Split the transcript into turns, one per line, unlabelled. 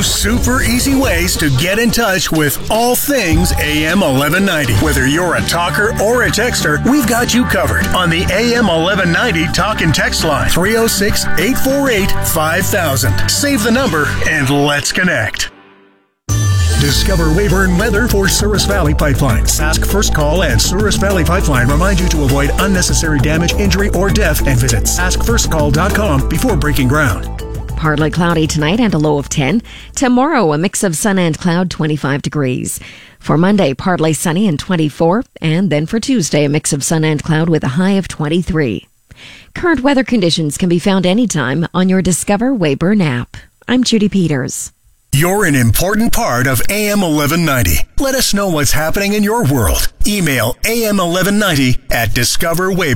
2 super easy ways to get in touch with all things AM 1190. Whether you're a talker or a texter, we've got you covered on the AM 1190 talk and text line 306-848-5000. Save the number and let's connect. Discover Weyburn weather for Souris Valley Pipeline. Sask First Call and Souris Valley Pipeline remind you to avoid unnecessary damage, injury, or death and visit saskfirstcall.com before breaking ground.
Partly cloudy tonight and a low of 10. Tomorrow, a mix of sun and cloud, 25 degrees. For Monday, partly sunny and 24. And then for Tuesday, a mix of sun and cloud with a high of 23. Current weather conditions can be found anytime on your Discover Weyburn app. I'm Judy Peters.
You're an important part of AM 1190. Let us know what's happening in your world. Email AM1190 at discoverweyburn.com.